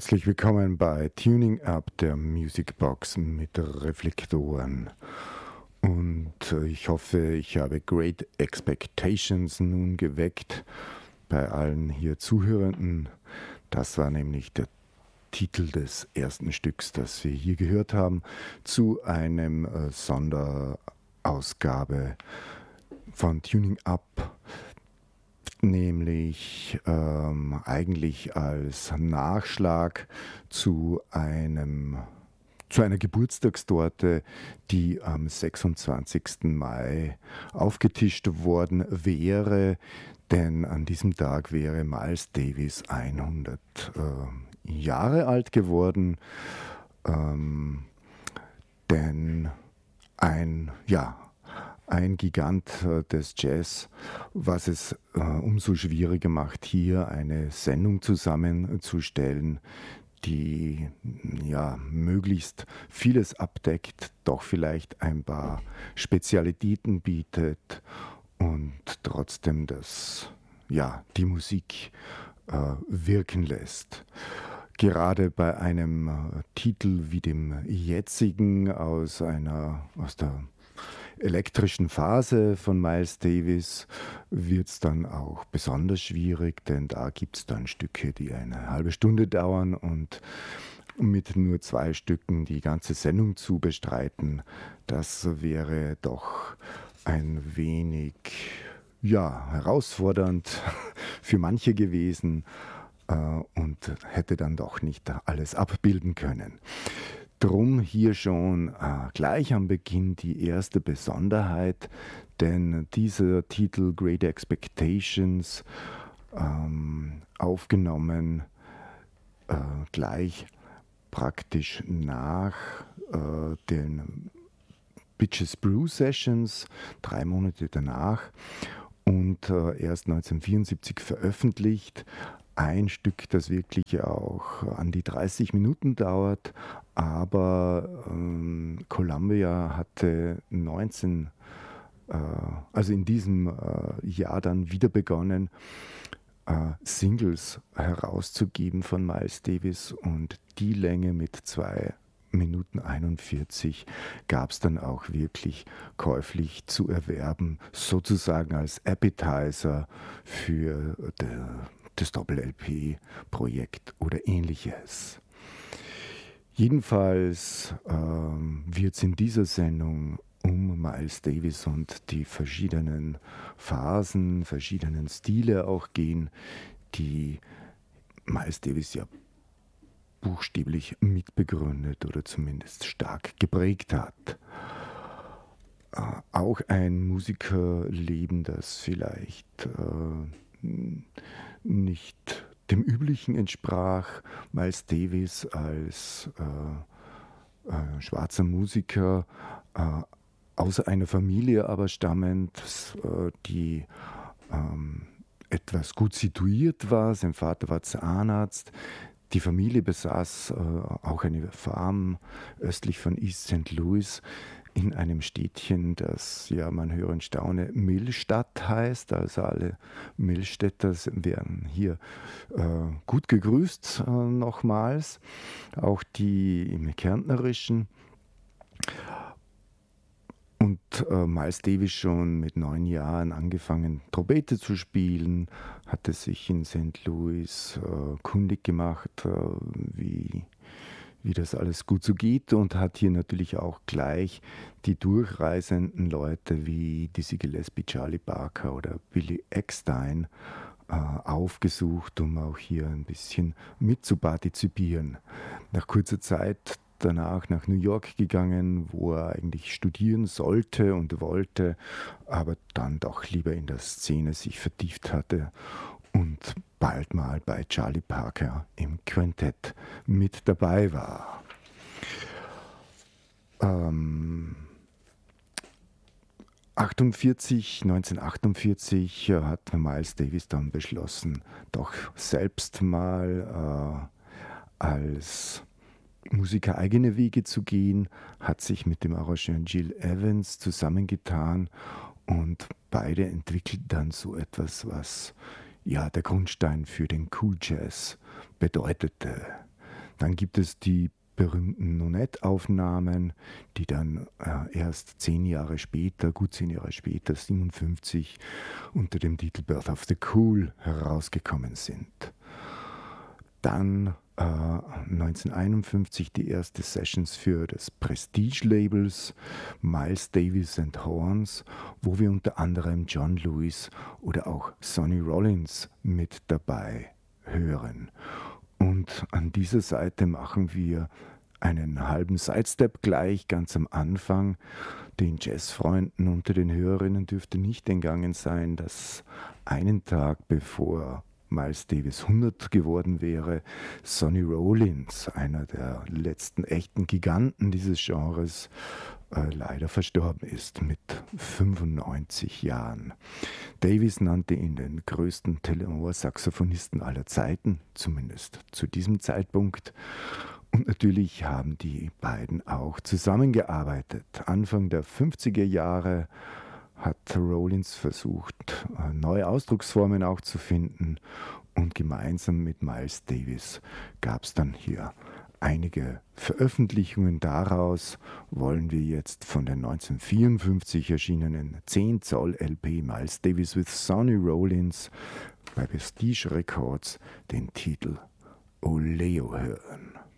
Herzlich willkommen bei Tuning Up, der Musicbox mit Reflektoren. Und ich hoffe, ich habe Great Expectations nun geweckt bei allen hier Zuhörenden. Das war nämlich der Titel des ersten Stücks, das wir hier gehört haben, zu einem Sonderausgabe von Tuning Up, nämlich eigentlich als Nachschlag zu einer Geburtstagstorte, die am 26. Mai aufgetischt worden wäre, denn an diesem Tag wäre Miles Davis 100 Jahre alt geworden, denn ein Gigant des Jazz, was es umso schwieriger macht, hier eine Sendung zusammenzustellen, die möglichst vieles abdeckt, doch vielleicht ein paar Spezialitäten bietet und trotzdem die Musik wirken lässt. Gerade bei einem Titel wie dem jetzigen aus der elektrischen Phase von Miles Davis wird es dann auch besonders schwierig, denn da gibt es dann Stücke, die eine halbe Stunde dauern, und mit nur 2 Stücken die ganze Sendung zu bestreiten, das wäre doch ein wenig herausfordernd für manche gewesen und hätte dann doch nicht alles abbilden können. Drum hier schon gleich am Beginn die erste Besonderheit, denn dieser Titel Great Expectations, aufgenommen gleich praktisch nach den Bitches Brew Sessions, 3 Monate danach, und erst 1974 veröffentlicht. Ein Stück, das wirklich auch an die 30 Minuten dauert, aber Columbia hatte in diesem Jahr dann wieder begonnen, Singles herauszugeben von Miles Davis, und die Länge mit 2 Minuten 41 gab es dann auch wirklich käuflich zu erwerben, sozusagen als Appetizer für das Doppel-LP-Projekt oder ähnliches. Jedenfalls wird es in dieser Sendung um Miles Davis und die verschiedenen Phasen, verschiedenen Stile auch gehen, die Miles Davis ja buchstäblich mitbegründet oder zumindest stark geprägt hat. Auch ein Musikerleben, das vielleicht nicht dem Üblichen entsprach. Miles Davis als schwarzer Musiker, aus einer Familie aber stammend, die etwas gut situiert war. Sein Vater war Zahnarzt. Die Familie besaß auch eine Farm östlich von East St. Louis in einem Städtchen, das, man höre und staune, Millstatt heißt. Also alle Millstädter werden hier gut gegrüßt nochmals. Auch die im Kärntnerischen. Und Miles Davis schon mit 9 Jahren angefangen, Trompete zu spielen, hatte sich in St. Louis kundig gemacht, wie das alles gut so geht, und hat hier natürlich auch gleich die durchreisenden Leute wie Dizzy Gillespie, Charlie Parker oder Billy Eckstine aufgesucht, um auch hier ein bisschen mitzupartizipieren. Nach kurzer Zeit danach nach New York gegangen, wo er eigentlich studieren sollte und wollte, aber dann doch lieber in der Szene sich vertieft hatte und bald mal bei Charlie Parker im Quintett mit dabei war. 1948 hat Miles Davis dann beschlossen, doch selbst mal als Musiker eigene Wege zu gehen, hat sich mit dem Arrangeur Gil Evans zusammengetan, und beide entwickelten dann so etwas, was der Grundstein für den Cool Jazz bedeutete. Dann gibt es die berühmten Nonet-Aufnahmen, die dann erst 10 Jahre später, gut 10 Jahre später, 57, unter dem Titel Birth of the Cool herausgekommen sind. Dann 1951 die erste Sessions für das Prestige-Labels Miles Davis and Horns, wo wir unter anderem John Lewis oder auch Sonny Rollins mit dabei hören. Und an dieser Seite machen wir einen halben Sidestep gleich ganz am Anfang. Den Jazzfreunden unter den Hörerinnen dürfte nicht entgangen sein, dass einen Tag bevor Miles Davis 100 geworden wäre, Sonny Rollins, einer der letzten echten Giganten dieses Genres, leider verstorben ist mit 95 Jahren. Davis nannte ihn den größten Tenorsaxophonisten aller Zeiten, zumindest zu diesem Zeitpunkt. Und natürlich haben die beiden auch zusammengearbeitet. Anfang der 50er Jahre hat Rollins versucht, neue Ausdrucksformen auch zu finden, und gemeinsam mit Miles Davis gab es dann hier einige Veröffentlichungen. Daraus wollen wir jetzt von der 1954 erschienenen 10 Zoll LP Miles Davis with Sonny Rollins bei Prestige Records den Titel O Leo hören.